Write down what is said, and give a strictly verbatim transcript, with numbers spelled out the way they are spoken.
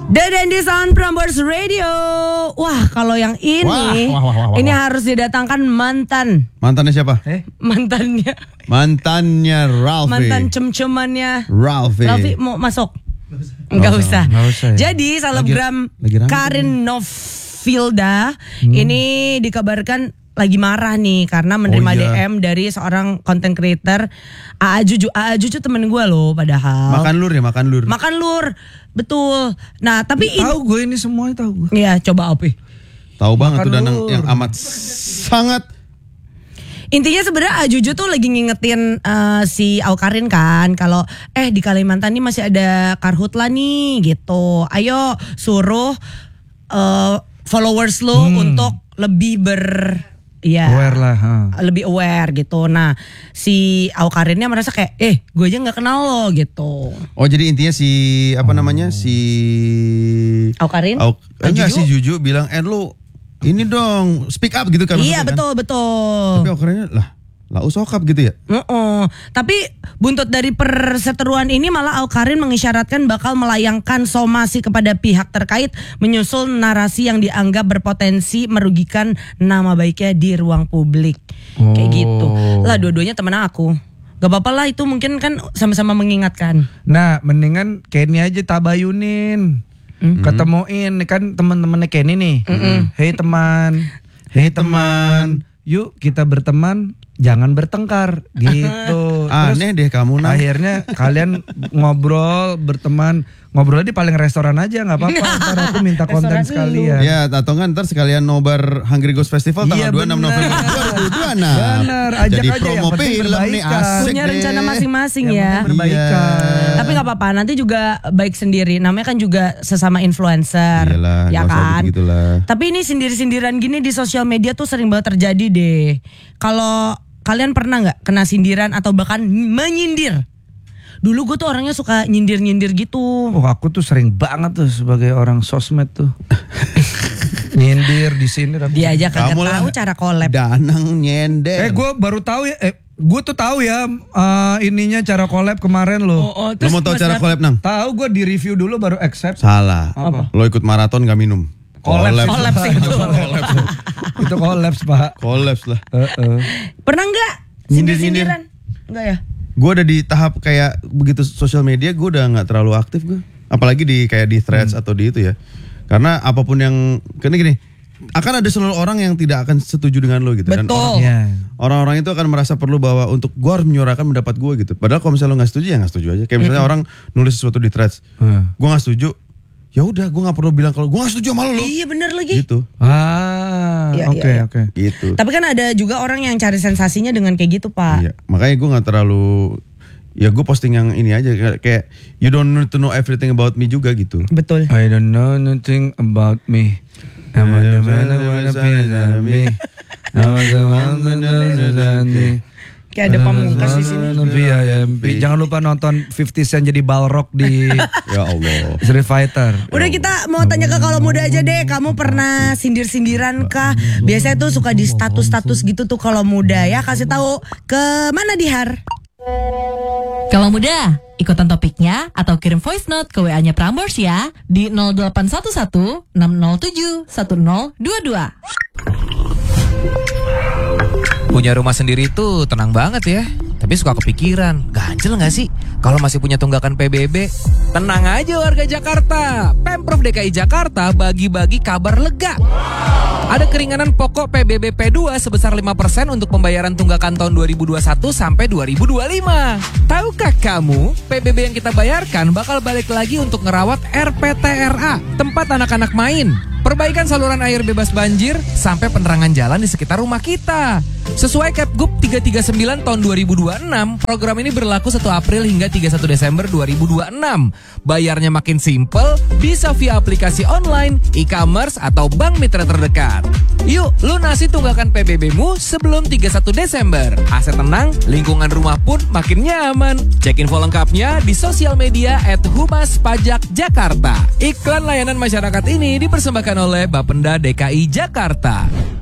The Dandy Sound Prambors Radio. Wah, kalau yang ini wah, wah, wah, wah, wah. ini harus didatangkan mantan. Mantannya siapa? Eh? Mantannya. Mantannya Ralphie. Mantan cem-cemannya Ralphie. Ralphie mau masuk? Enggak usah. Nggak usah ya. Jadi selebgram lagi rame Karin Novilda hmm. ini dikabarkan lagi marah nih karena menerima Oh, iya. D M dari seorang content creator A A Juju. A A Juju temen gue loh padahal. Makan lur ya, makan lur. Makan lur. Betul. Nah, tapi ini Tahu gue ini semuanya tahu gue. Iya, coba Opi. Tahu banget Makan tuh Danang lur. yang amat sangat. Intinya sebenarnya Ajuju tuh lagi ngingetin uh, si Awkarin kan kalau eh di Kalimantan nih masih ada karhutla nih gitu. Ayo suruh uh, followers lo Hmm. untuk lebih ber ya Aware lah, ha. lebih aware gitu. Nah, si Awkarinnya merasa kayak eh gue aja nggak kenal lo gitu. Oh, jadi intinya si apa namanya? Si Awkarin? Au, enggak, Juju? si Juju bilang, "Eh lu ini dong, speak up gitu kan." Iya maksudnya kan. betul betul. Tapi Awkarinnya lah, lah usokap gitu ya. Uh-uh. Tapi buntut dari perseteruan ini malah Awkarin mengisyaratkan bakal melayangkan somasi kepada pihak terkait menyusul narasi yang dianggap berpotensi merugikan nama baiknya di ruang publik. Oh. Kayak gitu. Lah dua-duanya temen aku. Gak apa-apa lah, itu mungkin kan sama-sama mengingatkan. Nah, mendingan Kenny aja tabayunin. Hmm. Ketemuin kan teman-temannya Kenny nih. Hei teman. Hei teman. Yuk kita berteman, jangan bertengkar gitu. Aneh deh kamu nah. Akhirnya kalian ngobrol, berteman, ngobrol di paling restoran aja nggak apa-apa. Ntar aku minta konten Restoran sekalian. Ya, atau kan ntar sekalian nobar Hungry Ghost Festival tanggal Iya, dua puluh enam bener. November dua ribu dua puluh dua. Nah, Bener, ajak jadi aja, yang promo penting film nih berbaikan. asik Punya deh. rencana masing-masing Yang ya. penting berbaikan. Tapi gak apa-apa, nanti juga baik sendiri. Namanya kan juga sesama influencer. Iyalah, Ya nggak usah kan. begitulah. Tapi ini sindir-sindiran gini di sosial media tuh sering banget terjadi deh. Kalau kalian pernah gak kena sindiran atau bahkan menyindir? Dulu gue tuh orangnya suka nyindir-nyindir gitu. Oh, aku tuh sering banget tuh sebagai orang sosmed tuh. Nyindir di sini. Dia aja kagak Kamu lah tahu cara collab. Danang nyender. Eh, gue baru tahu ya. Eh, gue tuh tahu ya eh, ininya cara collab kemarin loh. Oh, oh, Lu terus mau tahu Mas cara Dat- collab nang? Tahu gue di review dulu baru accept. Salah. Apa? Lo ikut maraton gak minum. Collab. Collab sih itu. Itu collabs pak. Collabs lah. Heeh. Pernah nggak Nyindir-nyindir. sindir-sindiran? Enggak ya? Gue udah di tahap kayak begitu sosial media, gue udah nggak terlalu aktif gue. Apalagi di kayak di threads atau di itu ya. Karena apapun yang, karena gini, akan ada selalu orang yang tidak akan setuju dengan lo gitu. Dan Betul. orang- Iya. orang-orang itu akan merasa perlu bahwa untuk gue harus menyuarakan pendapat gue gitu. Padahal kalau misalnya lo nggak setuju ya nggak setuju aja. Kayak misalnya orang nulis sesuatu di threads, Hmm. gue nggak setuju. Ya udah, gue nggak perlu bilang kalau gue nggak setuju sama lo. Iya bener lagi. Gitu, Ah, Iya, oke iya, iya. oke. gitu. Tapi kan ada juga orang yang cari sensasinya dengan kayak gitu pak. Iya, makanya gue nggak terlalu. Ya gue posting yang ini aja kayak- kayak you don't need to know everything about me juga gitu. Betul. I don't know nothing about me. I'm a man who wanna be like me. I'm a man who wanna be. Kayak ada pamungkas di sini. V I M P. Jangan lupa nonton fifty Cent jadi Balrog di Ya Allah. Street Fighter. Udah kita mau tanya ke kalau muda aja deh. Kamu pernah sindir-sindiran kah? Biasanya tuh suka di status-status gitu tuh kalau muda ya. Kasih tahu ke mana Dihar? Kalau muda, ikutan topiknya atau kirim voice note ke W A-nya Prambors ya di nol delapan satu satu enam nol tujuh satu nol dua dua. Punya rumah sendiri itu tenang banget ya. Tapi suka kepikiran, ganjel gak sih kalau masih punya tunggakan P B B? Tenang aja warga Jakarta, Pemprov D K I Jakarta bagi-bagi kabar lega. Ada keringanan pokok P B B P dua sebesar lima persen untuk pembayaran tunggakan tahun dua ribu dua puluh satu sampai dua ribu dua puluh lima. Tahukah kamu, P B B yang kita bayarkan bakal balik lagi untuk ngerawat R P T R A, tempat anak-anak main. Perbaikan saluran air bebas banjir sampai penerangan jalan di sekitar rumah kita. Sesuai Kepgub tiga tiga sembilan tahun dua ribu dua puluh enam, program ini berlaku satu April hingga tiga puluh satu Desember dua ribu dua puluh enam. Bayarnya makin simple, bisa via aplikasi online, e-commerce, atau bank mitra terdekat. Yuk, lunasi tunggakan P B B-mu sebelum tiga puluh satu Desember. Aset tenang, lingkungan rumah pun makin nyaman. Cek info lengkapnya di sosial media at Humas Pajak Jakarta. Iklan layanan masyarakat ini dipersembahkan oleh Bapenda D K I Jakarta.